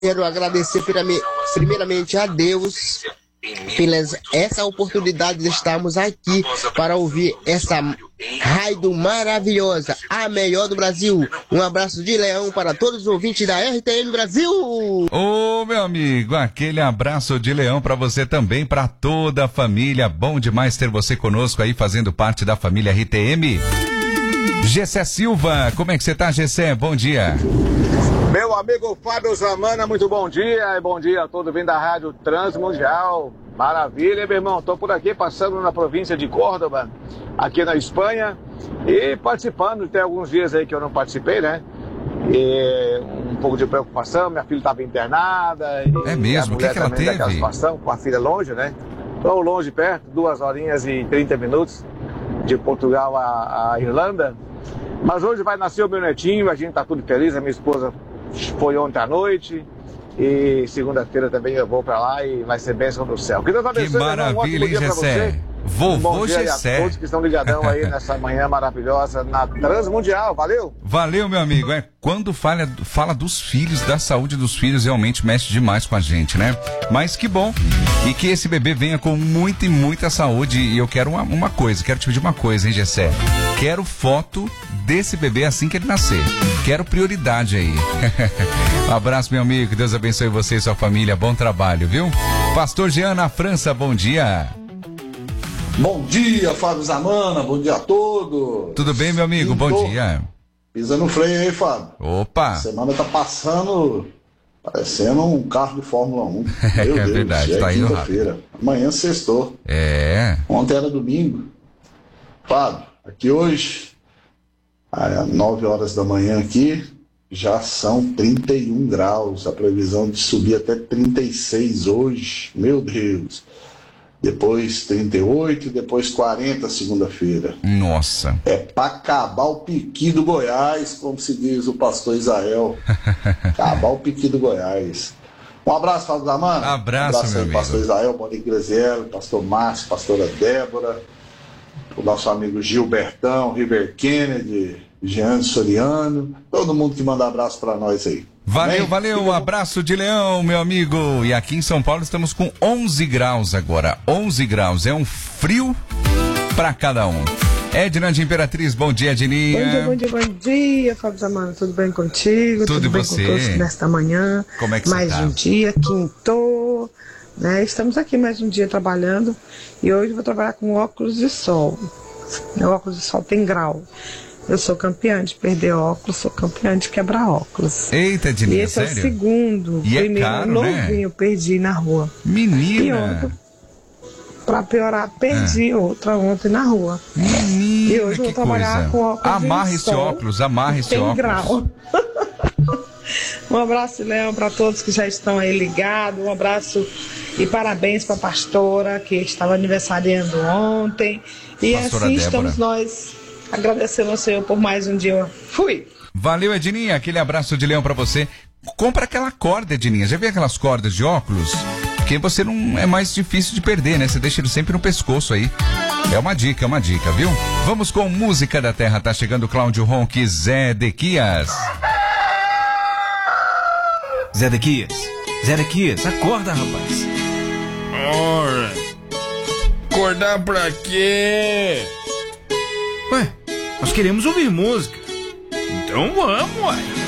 Quero agradecer primeiramente a Deus pela essa oportunidade de estarmos aqui para ouvir essa rádio maravilhosa, a melhor do Brasil. Um abraço de leão para todos os ouvintes da RTM Brasil. Ô, meu amigo, aquele abraço de leão para você também, para toda a família. Bom demais ter você conosco aí, fazendo parte da família RTM. Gessé Silva, como é que você tá, Gessé? Bom dia. Meu amigo Fábio Zamana, muito bom dia, e bom dia a todos vindo da Rádio Transmundial. Maravilha, meu irmão, tô por aqui passando na província de Córdoba, aqui na Espanha, e participando. Tem alguns dias aí que eu não participei, né? E um pouco de preocupação, minha filha estava internada. É mesmo? O que ela teve? Daquela situação, com a filha longe, né? Tô longe, perto, 2 horinhas e 30 minutos de Portugal a Irlanda. Mas hoje vai nascer o meu netinho, a gente tá tudo feliz, a minha esposa foi ontem à noite e segunda-feira também eu vou pra lá e vai ser bênção do céu. Que Deus abençoe. Que maravilha, hein, Gessé? Vovô Gessé. A todos que estão ligadão aí nessa manhã maravilhosa na Transmundial, valeu? Valeu, meu amigo. Quando fala dos filhos, da saúde dos filhos, realmente mexe demais com a gente, né? Mas que bom. E que esse bebê venha com muita e muita saúde. E eu quero quero te pedir uma coisa, hein, Gessé? Quero foto desse bebê assim que ele nascer. Quero prioridade aí. Um abraço, meu amigo. Deus abençoe você e sua família. Bom trabalho, viu? Pastor Jean na França, bom dia. Bom dia, Fábio Zamana, bom dia a todos. Tudo bem, meu amigo? Bom dia. Pisa no freio aí, Fábio. Opa! A semana tá passando parecendo um carro de Fórmula 1. Meu É Deus, verdade, tá indo quinta-feira. Amanhã sextou. É. Ontem era domingo. Fábio, aqui hoje, às 9 horas da manhã aqui, já são 31 graus. A previsão de subir até 36 hoje. Meu Deus. Depois 38 e depois 40 segunda-feira. Nossa. É pra acabar o piqui do Goiás, como se diz o pastor Israel. Acabar o piqui do Goiás. Um abraço, Fábio Zamana. Abraço, meu amigo. Pastor Israel, Monique Graziello, pastor Márcio, pastora Débora, o nosso amigo Gilbertão, River Kennedy, Jean Soriano, todo mundo que manda abraço pra nós aí. Valeu, um abraço de leão, meu amigo. E aqui em São Paulo estamos com 11 graus agora. 11 graus, é um frio pra cada um. Edna de Imperatriz, bom dia, Edninha. Bom dia, Fábio Zamana, tudo bem contigo? Tudo bem você? Com todos nesta manhã? Como é que mais você tá? Um dia, quintou, né? Estamos aqui mais um dia trabalhando e hoje vou trabalhar com óculos de sol. Meu óculos de sol tem grau. Eu sou campeã de perder óculos, sou campeã de quebrar óculos. Eita, Edninha, e esse sério? é o segundo. E primeiro, é caro, novinho, né? perdi na rua. Menina! E ontem, pra piorar, perdi outra ontem na rua. Menina, e hoje eu vou trabalhar com óculos amarra de esse sol, óculos, amarra esse tem óculos. grau. Um abraço, Leão, para todos que já estão aí ligados. Um abraço e parabéns para a pastora que estava aniversariando ontem. E Pastora assim Débora. estamos nós agradecendo ao Senhor por mais um dia. Fui! Valeu, Edninha, aquele abraço de leão pra você. Compra aquela corda, Edninha. Já viu aquelas cordas de óculos? Porque você não é mais difícil de perder, né? Você deixa ele sempre no pescoço aí. É uma dica, viu? Vamos com música da terra. Tá chegando Cláudio Ronque, Zé Dequias. Zé Dequias, acorda, rapaz. Ora, acordar pra quê? Ué, nós queremos ouvir música. Então vamos, ué.